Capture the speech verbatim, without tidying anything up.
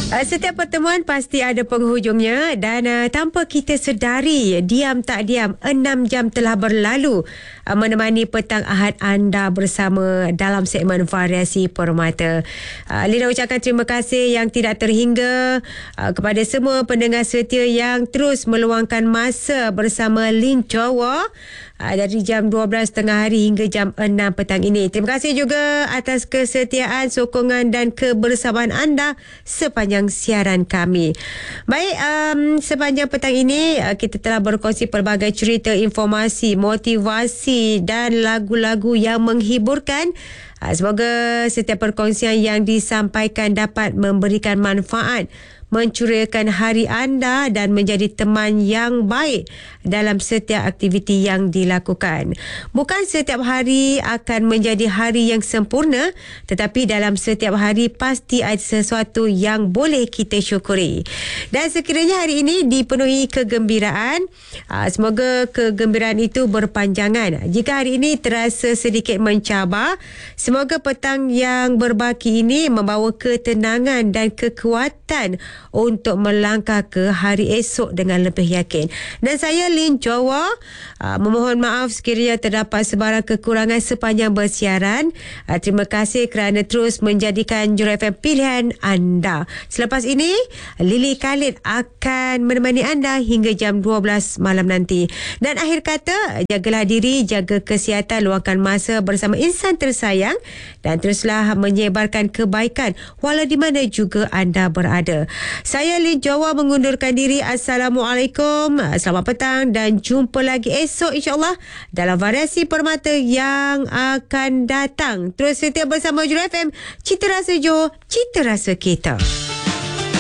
Uh, setiap pertemuan pasti ada penghujungnya dan uh, tanpa kita sedari, diam tak diam, enam jam telah berlalu uh, menemani petang Ahad anda bersama dalam segmen Variasi Permata. Uh, Lina ucapkan terima kasih yang tidak terhingga uh, kepada semua pendengar setia yang terus meluangkan masa bersama Lin Jawa uh, dari jam dua belas tengah hari hingga jam enam petang ini. Terima kasih juga atas kesetiaan, sokongan dan kebersamaan anda sepanjang siaran kami. Baik, um, sepanjang petang ini uh, kita telah berkongsi pelbagai cerita, informasi, motivasi dan lagu-lagu yang menghiburkan. Uh, semoga setiap perkongsian yang disampaikan dapat memberikan manfaat, mencuriakan hari anda dan menjadi teman yang baik dalam setiap aktiviti yang dilakukan. Bukan setiap hari akan menjadi hari yang sempurna, tetapi dalam setiap hari pasti ada sesuatu yang boleh kita syukuri. Dan sekiranya hari ini dipenuhi kegembiraan, semoga kegembiraan itu berpanjangan. Jika hari ini terasa sedikit mencabar, semoga petang yang berbaki ini membawa ketenangan dan kekuatan untuk melangkah ke hari esok dengan lebih yakin. Dan saya Lin Jawa uh, memohon maaf sekiranya terdapat sebarang kekurangan sepanjang bersiaran. Uh, terima kasih kerana terus menjadikan Jura F M pilihan anda. Selepas ini Lily Khalid akan menemani anda hingga jam dua belas malam nanti. Dan akhir kata, jagalah diri, jaga kesihatan, luangkan masa bersama insan tersayang dan teruslah menyebarkan kebaikan walau di mana juga anda berada. Saya Lin Jawa mengundurkan diri. Assalamualaikum, selamat petang dan jumpa lagi esok insyaAllah dalam Variasi Permata yang akan datang. Terus setia bersama Jura F M, Cita Rasa Johor, Cita Rasa Kita.